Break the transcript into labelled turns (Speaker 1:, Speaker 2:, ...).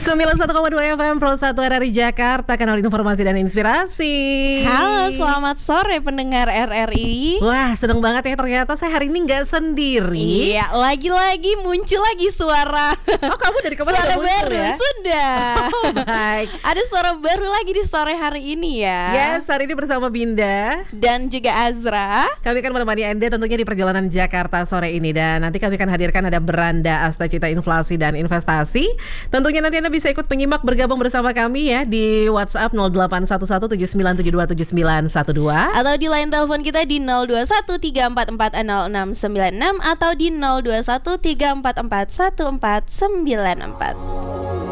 Speaker 1: 91,2 FM Pro 1 RRI Jakarta, kanal informasi dan inspirasi.
Speaker 2: Halo, selamat sore pendengar RRI.
Speaker 1: Wah, seneng banget ya, ternyata saya hari ini nggak sendiri.
Speaker 2: Iya, lagi-lagi muncul lagi suara.
Speaker 1: Oh, kamu dari kemarin
Speaker 2: suara
Speaker 1: muncul
Speaker 2: baru
Speaker 1: ya?
Speaker 2: Sudah.
Speaker 1: Oh, baik.
Speaker 2: Ada suara baru lagi di sore hari ini ya.
Speaker 1: Yes, hari ini bersama Binda
Speaker 2: dan juga Azra.
Speaker 1: Kami akan menemani Anda tentunya di perjalanan Jakarta sore ini. Dan nanti kami akan hadirkan ada Beranda Astacita Inflasi dan Investasi. Tentunya nanti Anda bisa ikut menyimak bergabung bersama kami ya di WhatsApp 081179727912
Speaker 2: atau di line telepon kita di 0213440696 atau di 0213441494.